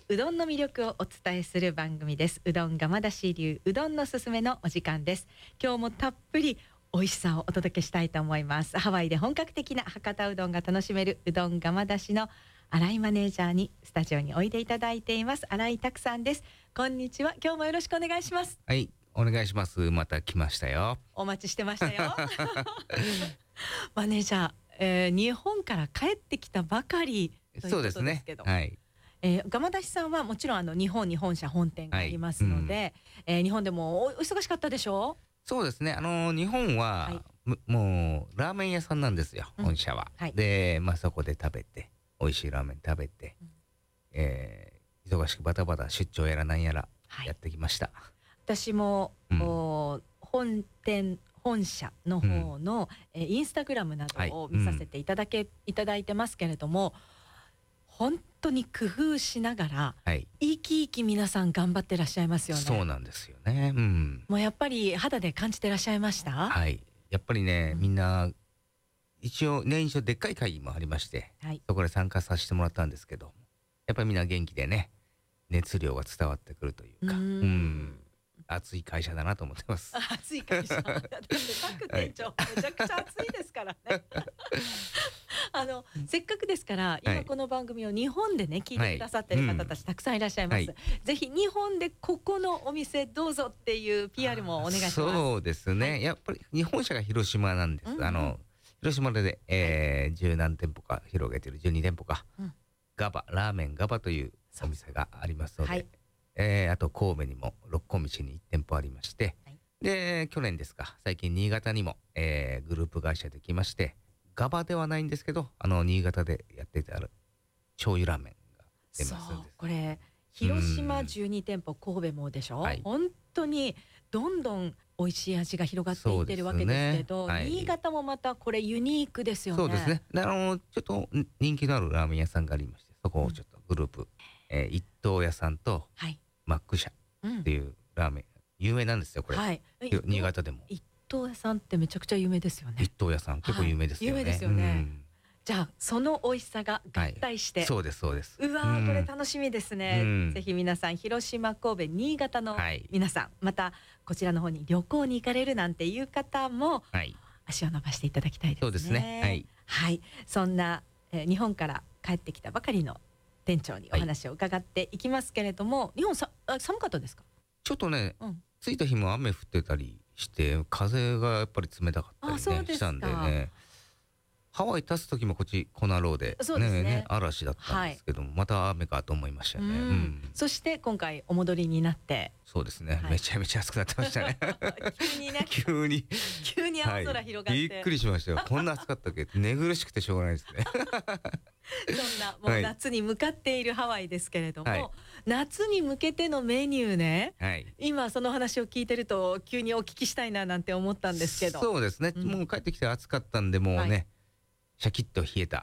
うどんの魅力をお伝えする番組です。うどん釜出し流うどんのすすめのお時間です。今日もたっぷり美味しさをお届けしたいと思います。ハワイで本格的な博多うどんが楽しめるうどん釜出しの新井マネージャーにスタジオにおいでいただいています。新井拓さんです。こんにちは。今日もよろしくお願いします。 はい、お願いします。また来ましたよ。 お待ちしてましたよ。マネージャー、日本から帰ってきたばかりということですけど、 はい。 釜出しさんはもちろん日本に本社本店がありますので、日本でもお忙しかったでしょう？ そうですね。日本は、もうラーメン屋さんなんですよ。本社は。で、そこで食べて、美味しいラーメン食べて、忙しくバタバタ出張やらなんやらやってきました。 私も、本社の方の、インスタグラムなどを見させていただいてますけれども、本当に工夫しながら、生き生き皆さん頑張ってらっしゃいますよね。 そうなんですよね。 もうやっぱり肌で感じてらっしゃいました？ はい。やっぱりね、みんな一応でっかい会議もありまして、そこで参加させてもらったんですけど、やっぱりみんな元気でね、熱量が伝わってくるというか、熱い会社だなと思ってます。 熱い会社。だって各店長、めちゃくちゃ熱いですからね。せっかくですから、今この番組を日本でね、聞いてくださってる方たちたくさんいらっしゃいます。ぜひ日本でここのお店どうぞっていう PR もお願いします。 そうですね。やっぱり日本社が広島なんです。広島で十何店舗か広げてる12店舗か、ラーメンガバというお店がありますので、あと神戸にも六甲道に1店舗ありまして、で去年ですか、最近新潟にもグループ会社できまして、ガバではないんですけど、新潟でやっていた醤油ラーメンが出ますんです。 これ広島12店舗、神戸もでしょ、本当にどんどん美味しい味が広がっていってるわけですけど、新潟もまたこれユニークですよね。 そうですね。ちょっと人気のあるラーメン屋さんがありまして、そこをちょっとグループ、一東屋さんとマック社っていうラーメン、有名なんですよこれ。新潟でも。 一東屋さんってめちゃくちゃ有名ですよね。 一東屋さん結構有名ですよね。 有名ですよね。じゃあその美味しさが合体して、 そうですそうです。 うわー、これ楽しみですね。ぜひ皆さん、広島、神戸、新潟の皆さん、またこちらの方に旅行に行かれるなんていう方も足を伸ばしていただきたいですね。 そうですね。 はい。そんな日本から帰ってきたばかりの店長にお話を伺っていきますけれども、日本寒かったですか？ ちょっとね、着いた日も雨降ってたりして風がやっぱり冷たかったりねしたんでね。ハワイ立つ時もこっちコナローで嵐だったんですけども、また雨かと思いましたよね。 そして今回お戻りになって、 そうですね、めちゃめちゃ暑くなってましたね。 急にね、急に青空広がって、 びっくりしましたよ。こんな暑かったっけ、寝苦しくてしょうがないですね。 そんなもう夏に向かっているハワイですけれども、夏に向けてのメニューね、今その話を聞いてると急にお聞きしたいななんて思ったんですけど。 そうですね、もう帰ってきて暑かったんで、もうね、シャキッと冷えた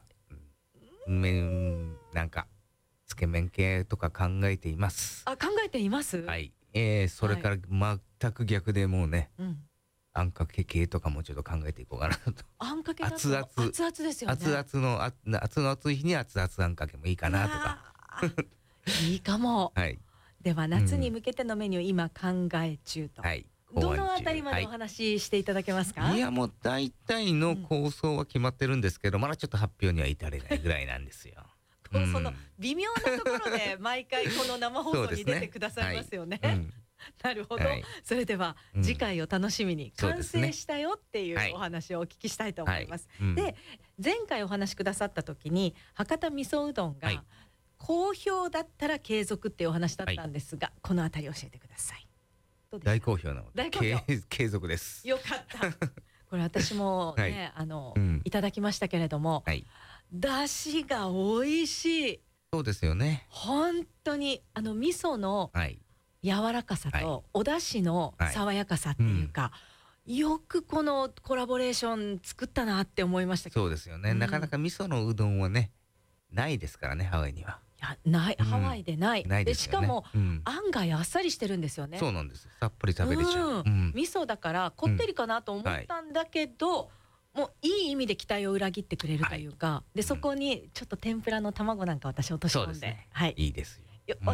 なんかつけ麺系とか考えています。 考えています。 はい。それから全く逆でもうね、あんかけ系とかもちょっと考えていこうかなと。 あんかけだと熱々ですよね。 熱々の暑い日に熱々あんかけもいいかなとか。 いいかも。では夏に向けてのメニュー今考え中と。どのあたりまでお話ししていただけますか？ いや、もう大体の構想は決まってるんですけど、まだちょっと発表には至れないぐらいなんですよ。 その微妙なところで毎回この生放送に出てくださいますよね。なるほど。それでは次回を楽しみに、完成したよっていうお話をお聞きしたいと思います。で、前回お話しくださった時に博多味噌うどんが好評だったら継続っていうお話だったんですが、このあたり教えてください。 大好評なので継続です。 よかった。これ私もね、いただきましたけれども、だしが美味しい。 そうですよね。 本当に味噌の柔らかさとお出汁の爽やかさっていうか、よくこのコラボレーション作ったなって思いましたけど。 そうですよね。なかなか味噌のうどんはねないですからね、ハワイには。 ない、ハワイでない。でしかも案外あっさりしてるんですよね。 そうなんです。さっぱり食べれちゃう。 味噌だからこってりかなと思ったんだけど、もういい意味で期待を裏切ってくれるというか、でそこにちょっと天ぷらの卵なんか私落とし込んで、 いいですよ。